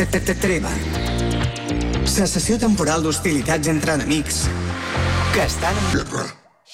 Treva. Cessació temporal d'hostilitats entre enemics que estan en guerra.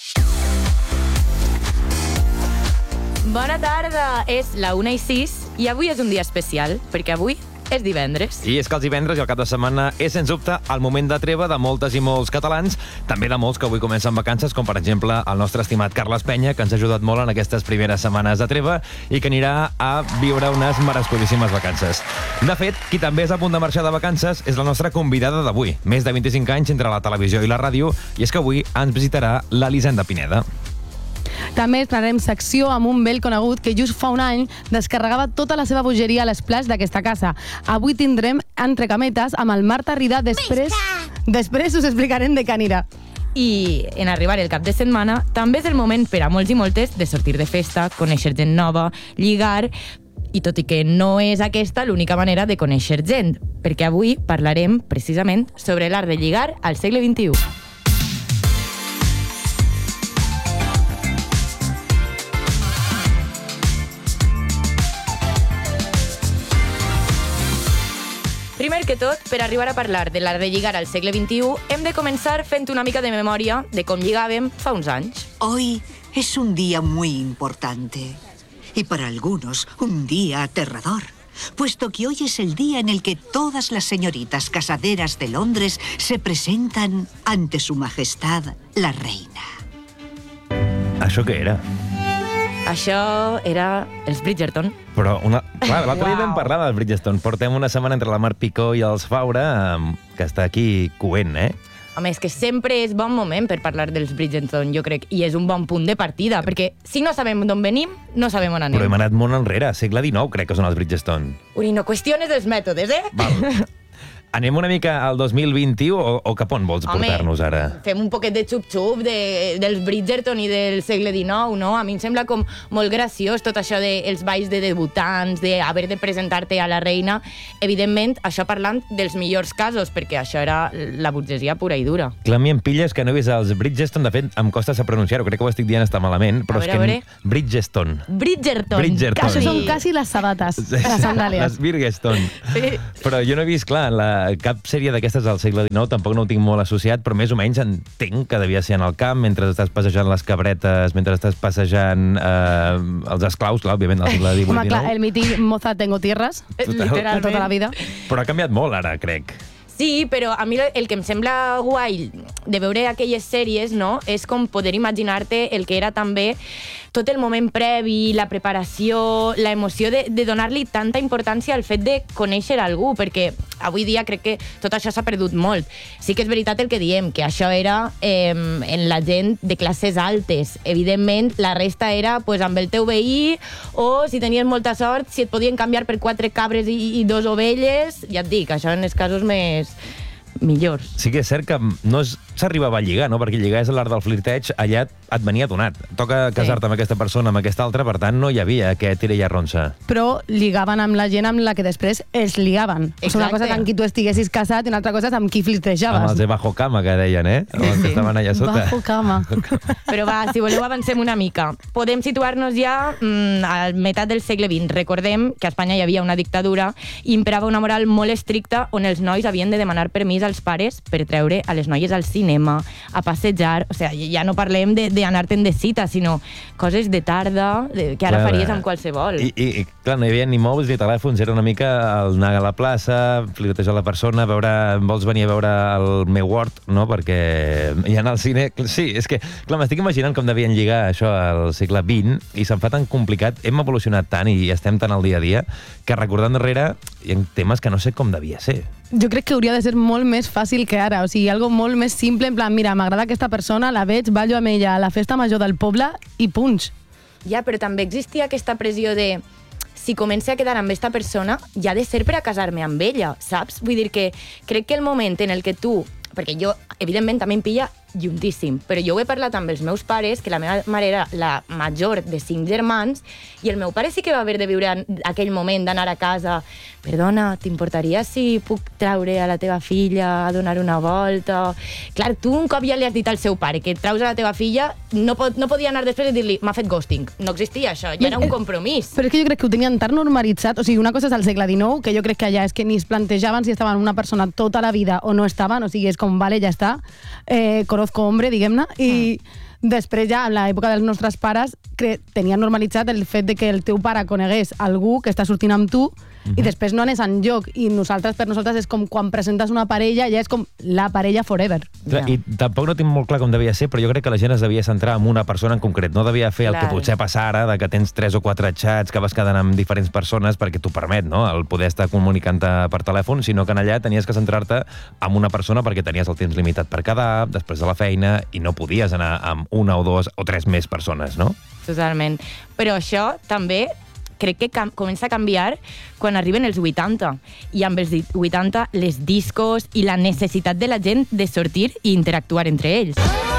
Bona tarda, és la 1:06 i avui és un dia especial, perquè avui és divendres. I és que els divendres i el cap de setmana és, sens dubte, el moment de treva de moltes i molts catalans, també de molts que avui comencen vacances, com per exemple el nostre estimat Carles Penya, que ens ha ajudat molt en aquestes primeres setmanes de treva i que anirà a viure unes merescudíssimes vacances. De fet, qui també és a punt de marxar de vacances és la nostra convidada d'avui. Més de 25 anys entre la televisió i la ràdio, i és que avui ens visitarà l'Elisenda Pineda. També estrenarem secció amb un vell conegut que just fa un any descarregava tota la seva bogeria a les plats d'aquesta casa. Avui tindrem entre cametes amb el Marta Rida. Després us explicarem de què anirà. I en arribar el cap de setmana també és el moment per a molts i moltes de sortir de festa, conèixer gent nova, lligar, i tot i que no és aquesta l'única manera de conèixer gent, perquè avui parlarem precisament sobre l'art de lligar al segle XXI. Primer que tot, per arribar a parlar de l'art de lligar al segle XXI, hem de començar fent una mica de memòria de com lligàvem fa uns anys. Hoy es un día muy importante y para algunos un día aterrador, puesto que hoy es el día en el que todas las señoritas casaderas de Londres se presentan ante su majestad la reina. Això què era? Això era els Bridgerton. Però clar, l'altre dia vam parlar dels Bridgestone. Portem una setmana entre la Mar Picó i els Faura, que està aquí coent, eh? Home, és que sempre és bon moment per parlar dels Bridgerton, jo crec, i és un bon punt de partida, perquè si no sabem d'on venim, no sabem on anem. Però hem anat molt enrere, segle XIX crec que són els Bridgestone. Uri, no qüestiones els mètodes, eh? Val. Anem una mica al 2021 o cap on vols portar-nos ara? Fem un poquet de xup-xup dels Bridgerton i del segle XIX, no? A mi em sembla com molt graciós tot això dels balls de debutants, d'haver de presentar-te a la reina. Evidentment, això parlant dels millors casos, perquè això era la burgesia pura i dura. Clar, a mi em pilles que no he vist els Bridgestone, de fet, em costa pronunciar-ho, crec que ho estic dient està malament, però és que... Bridgestone. Bridgerton. Això són quasi les sabates, les sandàlies. Les Bridgestone. Sí. Però jo no he vist, clar, cap sèrie d'aquestes del segle XIX, tampoc no ho tinc molt associat, però més o menys entenc que devia ser en el camp, mentre estàs passejant les cabretes, mentre estàs passejant els esclaus, clar, òbviament, del segle XVIII. Home, clar, el mític Moza tengo tierras, literalment. tota la vida. Però ha canviat molt ara, crec. Sí, però a mi el que em sembla guai de veure aquelles sèries, no?, és com poder imaginar-te el que era també tot el moment previ, la preparació, la emoció de donar-li tanta importància al fet de conèixer algú, perquè avui dia crec que tot això s'ha perdut molt. Sí que és veritat el que diem, que això era en la gent de classes altes. Evidentment, la resta era pues, amb el teu veí, o si tenies molta sort, si et podien canviar per 4 cabres i 2 ovelles, ja et dic, això en els casos més millors. Sí que és cert que no s'arribava a lligar, no? Perquè lligar és l'art del flirteig, allà et venia donat. Toca casar-te amb aquesta persona, amb aquesta altra, per tant, no hi havia aquest tira i arronsa. Però lligaven amb la gent amb la que després es ligaven. O sigui, una cosa és amb qui tu estiguessis casat i una altra cosa és amb qui flirtejaves. Amb els de bajo cama, que deien, eh? Els que estaven allà sota. Bajo cama. Però va, si voleu avancem una mica. Podem situar-nos ja a meitat del segle XX. Recordem que a Espanya hi havia una dictadura i imperava una moral molt estricta on els nois havien de demanar permís als pares per treure a les noies al cinema, a passejar. O sigui, ja no parlem d'anar-te'n de cita, sinó coses de tarda que ara faries amb qualsevol. I clar, no hi havia ni mòbils ni telèfons, era una mica el anar a la plaça, flirtejar la persona, veure, vols venir a veure el meu Word, no? Perquè hi ha al cine... Sí, és que, clar, m'estic imaginant com devien lligar això al segle XX i se'n fa tan complicat, hem evolucionat tant i estem tan al dia a dia, que recordant darrere hi ha temes que no sé com devia ser. Jo crec que hauria de ser molt més fàcil que ara, o sigui, algo molt més simple, en plan, mira, m'agrada aquesta persona, la veig, ballo amb ella a la festa major del poble i punts. Ja, però també existia aquesta pressió de si començo a quedar amb aquesta persona, ja ha de ser per a casar-me amb ella, saps? Vull dir que crec que el moment en el que tu... Perquè jo, evidentment, també em pilla juntíssim. Però jo ho he parlat amb els meus pares, que la meva mare era la major de 5 germans, i el meu pare sí que va haver de viure aquell moment d'anar a casa. Perdona, t'importaria si puc traure a la teva filla a donar una volta? Clar, tu un cop ja li has dit al seu pare que traus a la teva filla, no podia anar després i dir-li m'ha fet ghosting. No existia això, ja era un compromís. Però és que jo crec que ho tenien tan normalitzat, o sigui, una cosa és al segle XIX, que jo crec que allà és que ni es plantejaven si estaven una persona tota la vida o no estaven, o sigui, és com, vale, ja està, conozco hombre, diguem-ne, i després ja, en l'època dels nostres pares, tenien normalitzat el fet de que el teu pare conegués algú que està sortint amb tu i després no anés enlloc. I per nosaltres és com quan presentes una parella, ja és com la parella forever. I tampoc no tinc molt clar com devia ser, però jo crec que la gent es devia centrar en una persona en concret. No devia fer el que potser passa ara, de que tens 3 o 4 xats que vas quedant amb diferents persones perquè t'ho permet, no?, el poder estar comunicant-te per telèfon, sinó que en allà tenies que centrar-te en una persona perquè tenies el temps limitat per quedar, després de la feina, i no podies anar amb 1 o 2 o 3 més persones, no? Totalment. Però això també crec que comença a canviar quan arriben els 80. I amb els 80, les discos i la necessitat de la gent de sortir i interactuar entre ells.